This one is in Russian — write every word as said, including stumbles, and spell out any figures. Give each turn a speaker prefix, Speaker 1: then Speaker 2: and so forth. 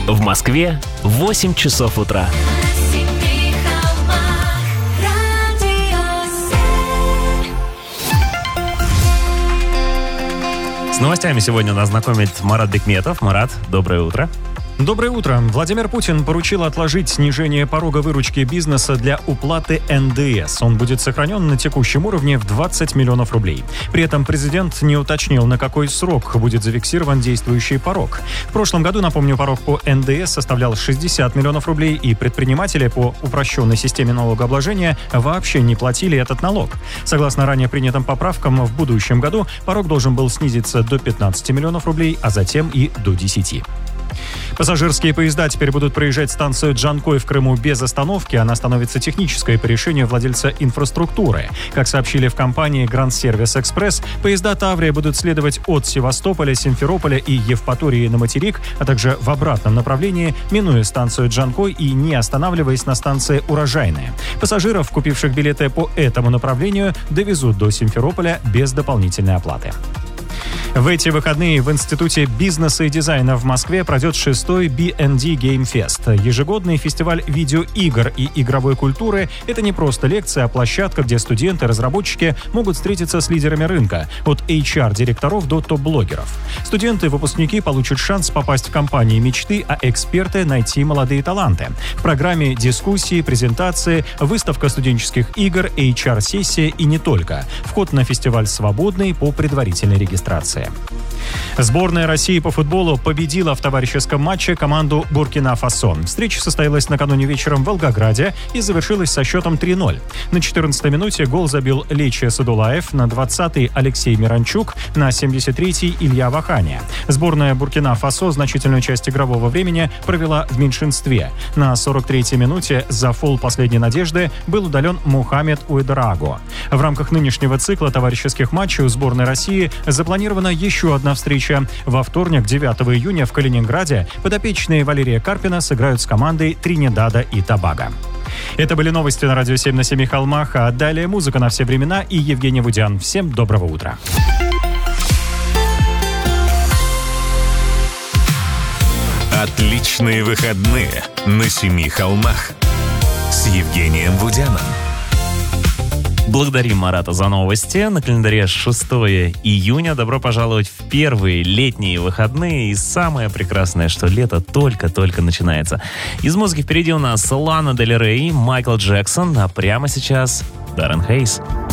Speaker 1: В Москве восемь часов утра. С новостями сегодня нас знакомит Марат Бекметов. Марат, доброе утро.
Speaker 2: Доброе утро. Владимир Путин поручил отложить снижение порога выручки бизнеса для уплаты эн дэ эс. Он будет сохранен на текущем уровне в двадцать миллионов рублей. При этом президент не уточнил, на какой срок будет зафиксирован действующий порог. В прошлом году, напомню, порог по эн дэ эс составлял шестьдесят миллионов рублей, и предприниматели по упрощенной системе налогообложения вообще не платили этот налог. Согласно ранее принятым поправкам, в будущем году порог должен был снизиться до пятнадцати миллионов рублей, а затем и до десяти. Пассажирские поезда теперь будут проезжать станцию Джанкой в Крыму без остановки. Она становится технической по решению владельца инфраструктуры. Как сообщили в компании Grand Service Express, поезда Таврия будут следовать от Севастополя, Симферополя и Евпатории на материк, а также в обратном направлении, минуя станцию Джанкой и не останавливаясь на станции Урожайная. Пассажиров, купивших билеты по этому направлению, довезут до Симферополя без дополнительной оплаты. В эти выходные в Институте бизнеса и дизайна в Москве пройдет шестой би энд ди Game Fest. Ежегодный фестиваль видеоигр и игровой культуры – это не просто лекция, а площадка, где студенты, разработчики могут встретиться с лидерами рынка, от эйч ар-директоров до топ-блогеров. Студенты, выпускники получат шанс попасть в компании мечты, а эксперты – найти молодые таланты. В программе дискуссии, презентации, выставка студенческих игр, эйч ар-сессия и не только. Вход на фестиваль свободный по предварительной регистрации. Сборная России по футболу победила в товарищеском матче команду Буркина-Фасо. Встреча состоялась накануне вечером в Волгограде и завершилась со счетом три ноль. На четырнадцатой минуте гол забил Лечия Садулаев, на двадцатой Алексей Миранчук, на семьдесят третьей Илья Ваханя. Сборная Буркина-Фасо значительную часть игрового времени провела в меньшинстве. На сорок третьей минуте за фол последней надежды был удален Мухаммед Уэдраго. В рамках нынешнего цикла товарищеских матчей у сборной России запланирована еще одна встреча. Во вторник, девятого июня, в Калининграде подопечные Валерия Карпина сыграют с командой Тринидада и Тобаго. Это были новости на радио семь на семи холмах, а далее музыка на все времена и Евгений Вудян. Всем доброго утра.
Speaker 3: Отличные выходные на семи холмах с Евгением Вудяном.
Speaker 1: Благодарим Марата за новости. На календаре шестого июня. Добро пожаловать в первые летние выходные. И самое прекрасное, что лето только-только начинается. Из музыки впереди у нас Лана Дель Рей, Майкл Джексон, а прямо сейчас Даррен Хейс.